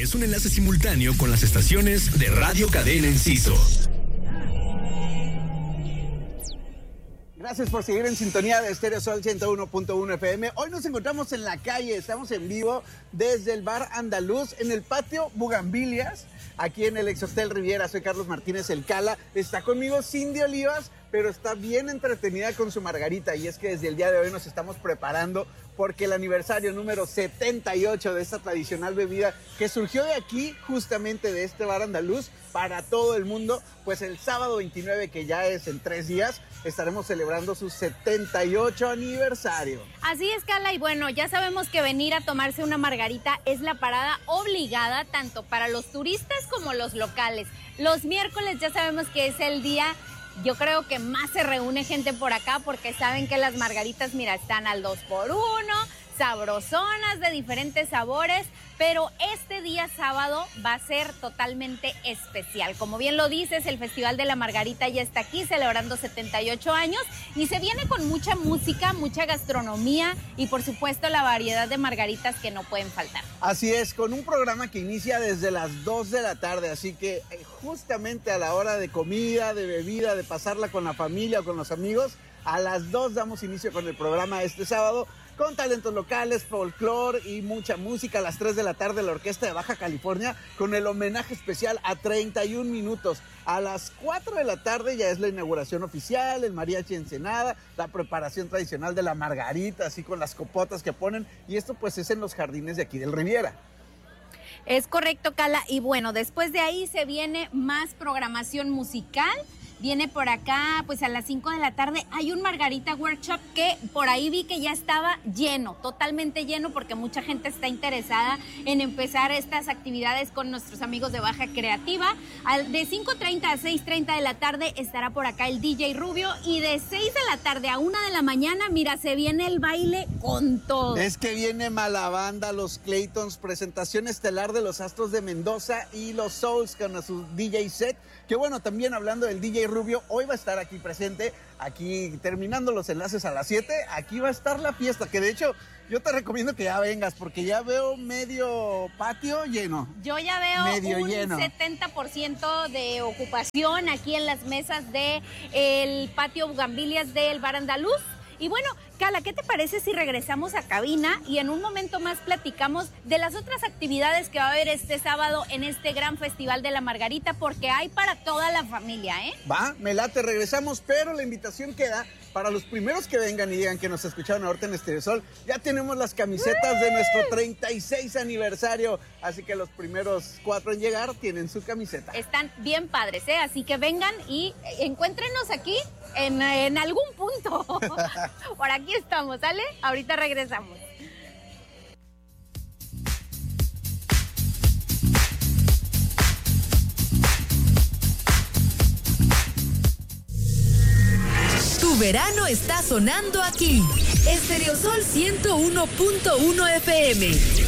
Es un enlace simultáneo con las estaciones de Radio Cadena Enciso. Gracias por seguir en sintonía de Stereo Sol 101.1 FM. Hoy nos encontramos en la calle, estamos en vivo desde el Bar Andaluz en el patio Bugambilias, aquí en el Ex Hotel Riviera. Soy Carlos Martínez El Cala. Está conmigo Cindy Olivas, pero está bien entretenida con su margarita. Y es que desde el día de hoy nos estamos preparando porque el aniversario número 78 de esta tradicional bebida que surgió de aquí, justamente de este Bar Andaluz, para todo el mundo, pues el sábado 29, que ya es en 3 días, estaremos celebrando su 78 aniversario. Así es, Carla, y bueno, ya sabemos que venir a tomarse una margarita es la parada obligada tanto para los turistas como los locales. Los miércoles ya sabemos que es el día, yo creo que más se reúne gente por acá porque saben que las margaritas, mira, están al 2x1, sabrosonas de diferentes sabores, pero este día sábado va a ser totalmente especial. Como bien lo dices, el Festival de la Margarita ya está aquí celebrando 78 años y se viene con mucha música, mucha gastronomía y por supuesto la variedad de margaritas que no pueden faltar. Así es, con un programa que inicia desde las 2 de la tarde, así que justamente a la hora de comida, de bebida, de pasarla con la familia o con los amigos, a las 2 damos inicio con el programa este sábado, con talentos locales, folclore y mucha música. A las 3 de la tarde la Orquesta de Baja California con el homenaje especial a 31 minutos. A las 4 de la tarde ya es la inauguración oficial, el mariachi Ensenada, la preparación tradicional de la margarita, así con las copotas que ponen. Y esto pues es en los jardines de aquí del Riviera. Es correcto, Cala. Y bueno, después de ahí se viene más programación musical. Viene por acá, pues a las 5 de la tarde hay un Margarita Workshop que por ahí vi que ya estaba lleno, totalmente lleno, porque mucha gente está interesada en empezar estas actividades con nuestros amigos de Baja Creativa. De 5:30 a 6:30 de la tarde estará por acá el DJ Rubio y de 6 de la tarde a 1 de la mañana, mira, se viene el baile con todo. Es que viene Malabanda, los Claytons, presentación estelar de los Astros de Mendoza y los Souls con su DJ set. Que bueno, también hablando del DJ Rubio, hoy va a estar aquí presente, aquí terminando los enlaces a las 7, aquí va a estar la fiesta, que de hecho yo te recomiendo que ya vengas, porque ya veo medio patio lleno. Yo ya veo medio un lleno. 70% de ocupación aquí en las mesas del patio Bugambilias del Bar Andaluz. Y bueno, Cala, ¿qué te parece si regresamos a cabina y en un momento más platicamos de las otras actividades que va a haber este sábado en este gran Festival de la Margarita? Porque hay para toda la familia, ¿eh? Va, me late, regresamos, pero la invitación queda para los primeros que vengan y digan que nos escucharon ahorita en Stereo Sol. Ya tenemos las camisetas de nuestro 36 aniversario, así que los primeros 4 en llegar tienen su camiseta. Están bien padres, ¿eh? Así que vengan y encuéntrenos aquí en algún punto. Por aquí estamos, ¿sale? Ahorita regresamos. Tu verano está sonando aquí. Stereo Sol 101.1 FM.